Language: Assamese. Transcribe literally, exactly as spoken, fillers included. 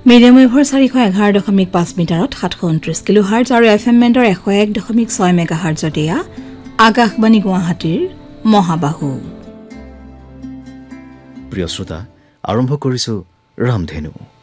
মিডিয়াম ৱেভৰ চাৰিশ এঘাৰ দশমিক পাঁচ মিটাৰত সাতশ ঊনত্ৰিশ কিলো হাৰ্জ আৰু এফ এম বেণ্ডৰ এশ এক দশমিক ছয় মেগা হাৰ্জত এয়া আকাশবাণী গুৱাহাটীৰ মহাবাহু। প্ৰিয় শ্ৰোতা, আৰম্ভ কৰিছো ৰামধেনু।